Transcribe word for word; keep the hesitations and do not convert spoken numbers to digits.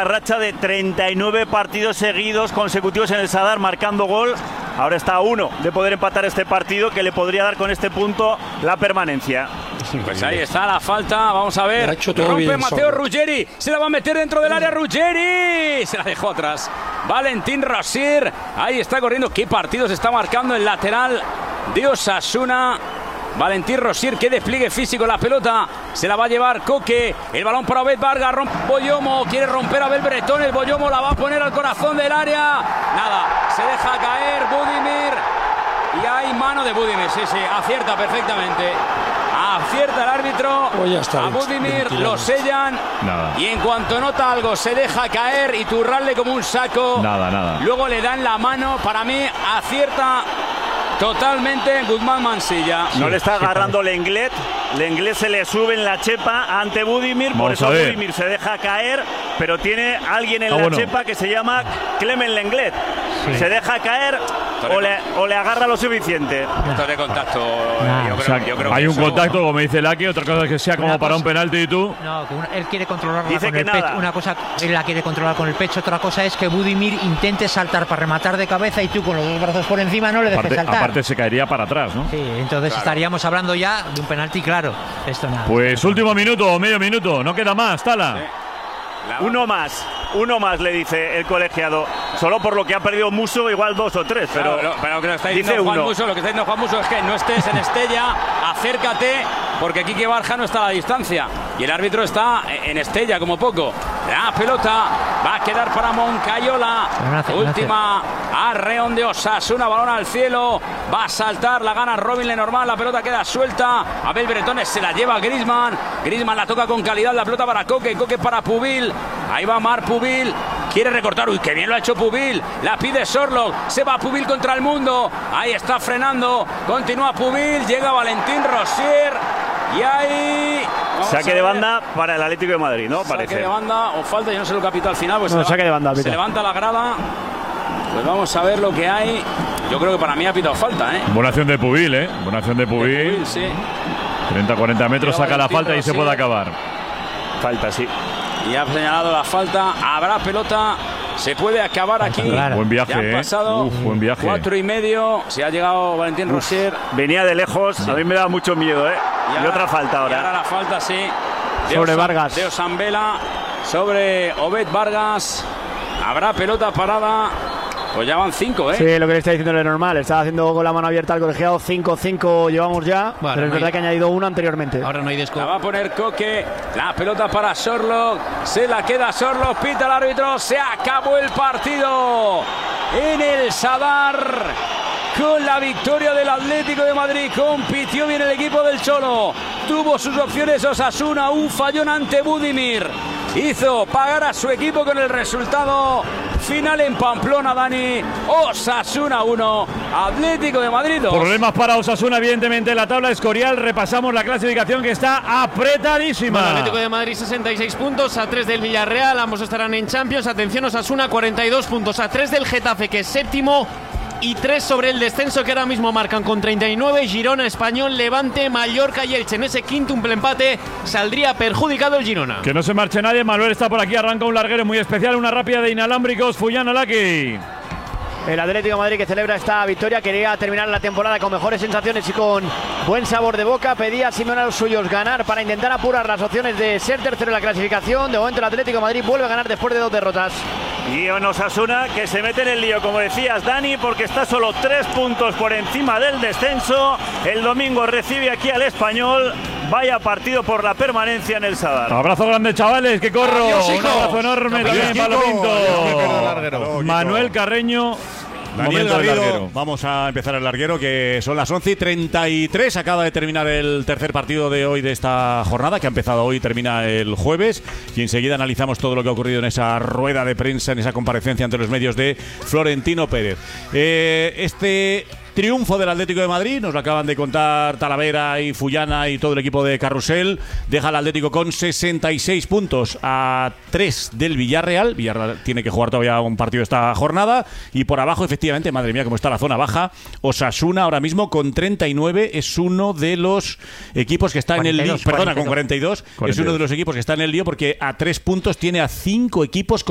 la racha de treinta y nueve partidos seguidos consecutivos en el Sadar marcando gol. Ahora está a uno de poder empatar este partido que le podría dar con este punto la permanencia. Pues ahí está la falta, vamos a ver. Rompe bien, Matteo solo. Ruggeri, se la va a meter dentro del área Ruggeri. Se la dejó atrás. Valentín Rosier, ahí está corriendo. ¿Qué partido se está marcando el lateral de Osasuna? Valentín Rosier, qué despliegue físico, la pelota se la va a llevar Coque, el balón para Obed Vargas, rompe Boyomo, quiere romper a Abel Bretón, el Boyomo la va a poner al corazón del área, nada, se deja caer Budimir y hay mano de Budimir, sí, sí, acierta perfectamente, acierta el árbitro, pues ya está, a Budimir bien, lo sellan nada. Y en cuanto nota algo se deja caer y turrarle como un saco, nada, nada. Luego le dan la mano, para mí acierta totalmente Guzmán Mansilla. No le está agarrando Lenglet. Lenglet se le sube en la chepa ante Budimir. Por Vamos eso a ver. Budimir se deja caer. Pero tiene alguien en Ah, la bueno. chepa que se llama Clement Lenglet. Sí. Se deja caer o le, o le agarra lo suficiente. Esto de contacto. Nah. Yo O creo, sea, yo creo hay que un eso- contacto, como dice Laki, otra cosa es que sea como Una para un cosa- penalti y tú. No, que una- él quiere controlarla Dice con que el pecho. nada. Una cosa, él la quiere controlar con el pecho. Otra cosa es que Budimir intente saltar para rematar de cabeza y tú con los dos brazos por encima no le dejes Aparte, saltar. aparte se caería para atrás, ¿no? Sí, entonces Claro. estaríamos hablando ya de un penalti claro. Esto nada. Pues último minuto o medio minuto, no queda más, Tala. La- Uno más. Uno más, le dice el colegiado. Solo por lo que ha perdido Muso, igual dos o tres. Pero, Pero, pero lo que lo está dice diciendo Juan uno. Muso, lo que está diciendo Juan Muso es que no estés en Estella, acércate, porque Quique Barja no está a la distancia. Y el árbitro está en Estella, como poco. La pelota va a quedar para Moncayola. Pero no hace- no Última arreón de Osasuna, balón al cielo. Va a saltar, la gana Robin Lenormand, la pelota queda suelta. Abel Bretones se la lleva a Griezmann. Griezmann la toca con calidad, la pelota para Coque, Coque para Pubil. Ahí va Mar Pubil. Quiere recortar, uy, qué bien lo ha hecho Pubil. La pide Sorloth, se va Pubil contra el mundo. Ahí está frenando, continúa Pubil, llega Valentín Rosier. Y ahí. vamos a Saque de ver. banda para el Atlético de Madrid, ¿no? Saque Parece. de banda o falta, yo no sé lo que ha pitado al final. Pues No, se, saque de banda, se pita. levanta la grada. Pues vamos a ver lo que hay. Yo creo que para mí ha pitado falta, ¿eh? Buena acción de Pubil, ¿eh? Buena acción de Pubil. Pubil, sí. treinta a cuarenta metros, Llega saca la Valentín falta y se Rosier. puede acabar. Falta, sí. Y ha señalado la falta. Habrá pelota. Se puede acabar aquí. Claro. Buen viaje, Ya han ¿eh? pasado Uf, buen viaje. cuatro y medio. Se ha llegado Valentín Rosier. Venía de lejos. A mí me da mucho miedo, ¿eh? Y, ahora- otra falta Y ahora ahora. la falta, sí. De Sobre Osa- Vargas. De Osambela. Sobre Obed Vargas. Habrá pelota parada. Pues ya van cinco, ¿eh? Sí, lo que le está diciendo es normal. Está haciendo con la mano abierta al colegiado. cinco cinco llevamos ya. Bueno, pero es no verdad hay- que ha añadido uno anteriormente. Ahora no hay desco. La va a poner Coque. La pelota para Sorloth. Se la queda Sorloth. Pita el árbitro. Se acabó el partido. En el Sadar. Con la victoria del Atlético de Madrid. Compitió bien el equipo del Cholo. Tuvo sus opciones Osasuna. Un fallón ante Budimir. Hizo pagar a su equipo con el resultado final en Pamplona, Dani. Osasuna uno, Atlético de Madrid dos. Problemas para Osasuna, evidentemente, en la tabla Escorial. Repasamos la clasificación que está apretadísima. Bueno, Atlético de Madrid sesenta y seis puntos, a tres del Villarreal, ambos estarán en Champions. Atención, Osasuna cuarenta y dos puntos, a tres del Getafe, que es séptimo, y tres sobre el descenso, que ahora mismo marcan con treinta y nueve Girona, Español, Levante, Mallorca y Elche. En ese quíntuple empate saldría perjudicado el Girona. Que no se marche nadie. Manuel está por aquí, arranca un larguero muy especial, una rápida de inalámbricos. Fullana Laki. El Atlético de Madrid, que celebra esta victoria, quería terminar la temporada con mejores sensaciones y con buen sabor de boca. Pedía a Simeone a los suyos ganar para intentar apurar las opciones de ser tercero en la clasificación. De momento el Atlético de Madrid vuelve a ganar después de dos derrotas. Y en Osasuna, que se mete en el lío, como decías, Dani, porque está solo tres puntos por encima del descenso. El domingo recibe aquí al Español. Vaya partido por la permanencia en el Sadar. Abrazo grande, chavales, que corro. Adiós, Un hijos. abrazo enorme Adiós, también para Kiko. Pinto. Adiós, larguero. Manuel Carreño. Daniel Momento del Garrido, larguero. vamos a empezar el larguero, que son las once y treinta y tres. Acaba de terminar el tercer partido de hoy de esta jornada, que ha empezado hoy y termina el jueves. Y enseguida analizamos todo lo que ha ocurrido en esa rueda de prensa, en esa comparecencia ante los medios de Florentino Pérez. Eh, este triunfo del Atlético de Madrid, nos lo acaban de contar Talavera y Fullana y todo el equipo de Carrusel, deja al Atlético con sesenta y seis puntos a tres del Villarreal. Villarreal tiene que jugar todavía un partido esta jornada. Y por abajo, efectivamente, madre mía, cómo está la zona baja, Osasuna ahora mismo con treinta y nueve es uno de los equipos que está en el lío. cuarenta y dos, Perdona, con cuarenta y dos es uno de los equipos que está en el lío, porque a tres puntos tiene a cinco equipos